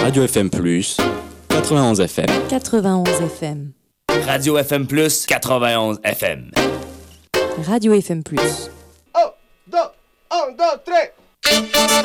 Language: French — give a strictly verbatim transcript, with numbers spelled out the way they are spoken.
Radio F M plus, quatre-vingt-onze F M. quatre-vingt-onze F M. Radio F M plus, quatre-vingt-onze F M. Radio F M plus. un, deux, un, deux, trois.